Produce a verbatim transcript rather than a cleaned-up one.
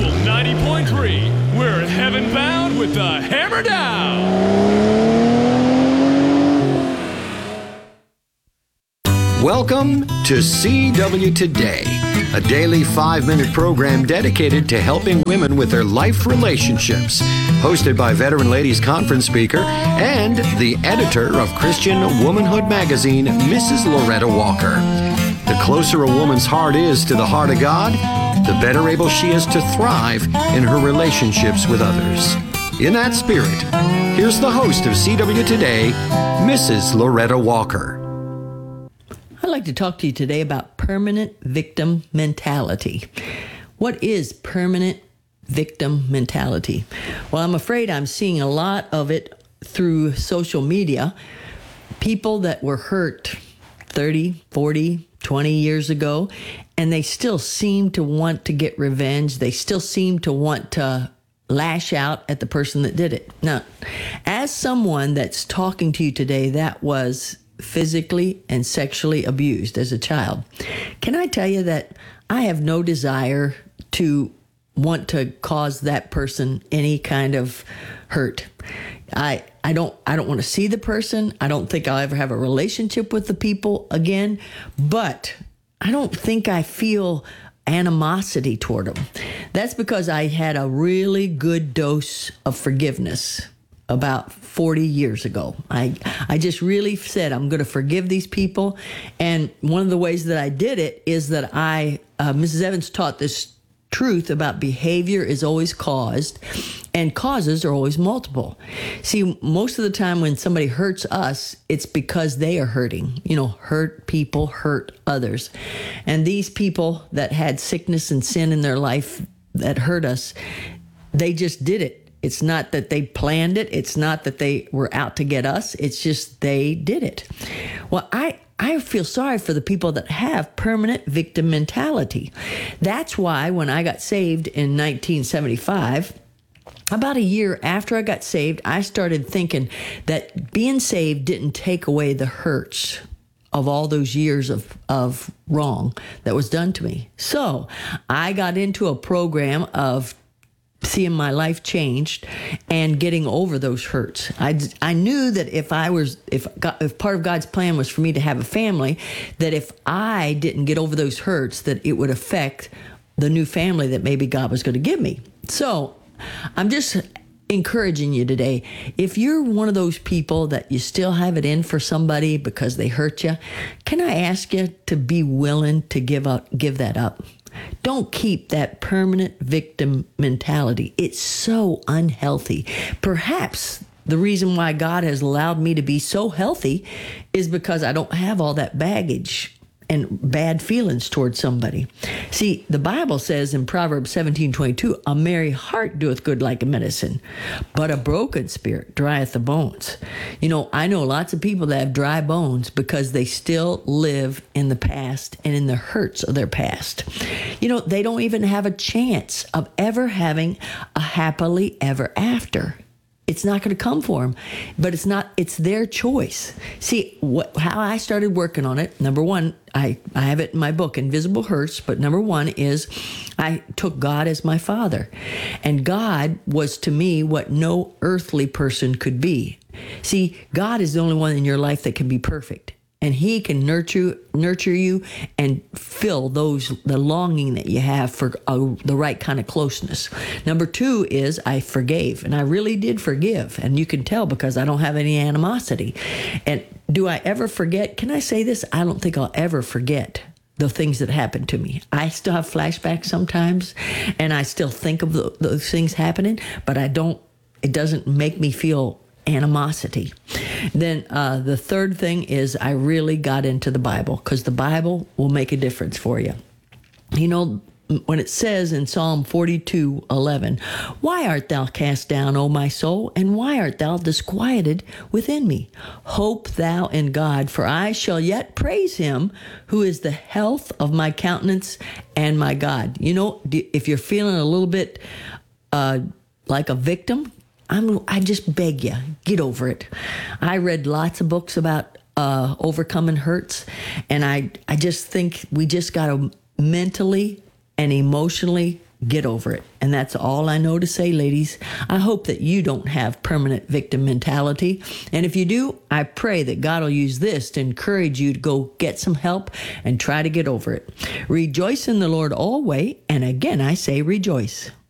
Gospel ninety point three. We're heaven bound with the hammer down. Welcome to C W Today, a daily five-minute program dedicated to helping women with their life relationships. Hosted by Veteran Ladies Conference speaker and the editor of Christian Womanhood magazine, Missus Loretta Walker. The closer a woman's heart is to the heart of God, the better able she is to thrive in her relationships with others. In that spirit, here's the host of C W Today, Missus Loretta Walker. I'd like to talk to you today about permanent victim mentality. What is permanent victim mentality? Well, I'm afraid I'm seeing a lot of it through social media. People that were hurt thirty, forty, twenty years ago, and they still seem to want to get revenge. They still seem to want to lash out at the person that did it. Now, as someone that's talking to you today that was physically and sexually abused as a child, can I tell you that I have no desire to want to cause that person any kind of hurt. I I don't I don't want to see the person. I don't think I'll ever have a relationship with the people again, but I don't think I feel animosity toward them. That's because I had a really good dose of forgiveness about forty years ago. I I just really said, I'm going to forgive these people. And one of the ways that I did it is that I, uh, Missus Evans taught this truth about behavior is always caused and causes are always multiple. See, most of the time when somebody hurts us, it's because they are hurting. You know, hurt people hurt others. And these people that had sickness and sin in their life that hurt us, they just did it. It's not that they planned it. It's not that they were out to get us. It's just they did it. Well, I, I feel sorry for the people that have permanent victim mentality. That's why when I got saved in nineteen seventy-five, about a year after I got saved, I started thinking that being saved didn't take away the hurts of all those years of, of wrong that was done to me. So I got into a program of seeing my life changed and getting over those hurts. I, I knew that if I was, if God, if part of God's plan was for me to have a family, that if I didn't get over those hurts, that it would affect the new family that maybe God was going to give me. So I'm just encouraging you today. If you're one of those people that you still have it in for somebody because they hurt you, can I ask you to be willing to give up, give that up? Don't keep that permanent victim mentality. It's so unhealthy. Perhaps the reason why God has allowed me to be so healthy is because I don't have all that baggage and bad feelings towards somebody. See, the Bible says in Proverbs seventeen twenty-two, a merry heart doeth good like a medicine, but a broken spirit drieth the bones. You know, I know lots of people that have dry bones because they still live in the past and in the hurts of their past. You know, they don't even have a chance of ever having a happily ever after. It's not going to come for them, but it's not, it's their choice. See, what, how I started working on it, number one, I, I have it in my book, Invisible Hurts, but number one is I took God as my father. And God was to me what no earthly person could be. See, God is the only one in your life that can be perfect. And he can nurture nurture you and fill those the longing that you have for uh, the right kind of closeness. Number two is I forgave, and I really did forgive. And you can tell because I don't have any animosity. And do I ever forget? Can I say this? I don't think I'll ever forget the things that happened to me. I still have flashbacks sometimes, and I still think of the, those things happening, but I don't. It doesn't make me feel animosity. Then uh, the third thing is I really got into the Bible because the Bible will make a difference for you. You know, when it says in Psalm forty-two eleven, why art thou cast down, O my soul, and why art thou disquieted within me? Hope thou in God, for I shall yet praise him who is the health of my countenance and my God. You know, if you're feeling a little bit uh, like a victim, I'm, I just beg you, get over it. I read lots of books about uh, overcoming hurts, and I, I just think we just got to mentally and emotionally get over it. And that's all I know to say, ladies. I hope that you don't have permanent victim mentality. And if you do, I pray that God will use this to encourage you to go get some help and try to get over it. Rejoice in the Lord always. And again, I say rejoice.